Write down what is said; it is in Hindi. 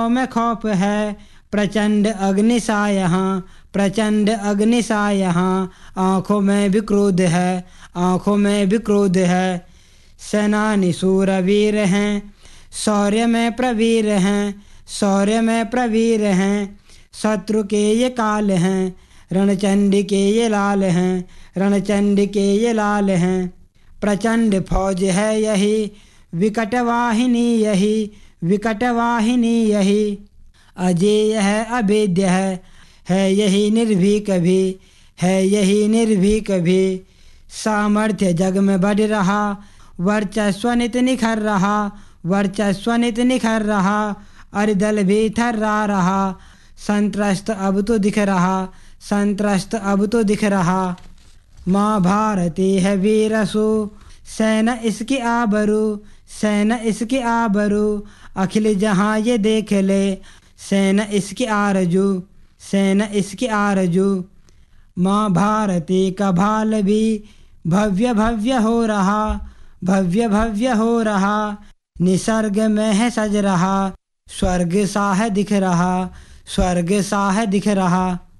में खौफ है प्रचंड अग्नि सा यहाँ, प्रचंड अग्नि सा यहाँ। आँखों में भी क्रोध है, आँखों में भी क्रोध है। सेनानी शूरवीर हैं, शौर्य में प्रवीर हैं, शौर्य में प्रवीर हैं। शत्रु के ये काल हैं, रणचंडी के ये लाल हैं, रणचंडी के ये लाल हैं। प्रचंड फौज है यही, विकट वाहिनी यही, विकट वाहिनी यही। अजेय है अभेद्य है यही निर्भीक भी, है यही निर्भीक भी। सामर्थ्य जग में बढ़ रहा, वर्चस्व नित निखर रहा, वर्चस्व नित निखर रहा। अरिदल भी थर्रा रहा, संत्रस्त अब तो दिख रहा, संत्रस्त अब तो दिख रहा। माँ भारती है वीरसु, सेना इसकी आबरू, सेना इसकी आबरू। अखिल जहाँ ये देख ले, सेना इसकी आरजू, सेना इसकी आरजू। माँ भारती का भाल भी भव्य भव्य हो रहा, भव्य भव्य हो रहा। निसर्ग में है सज रहा, स्वर्ग सा है दिख रहा, स्वर्ग सा है दिख रहा।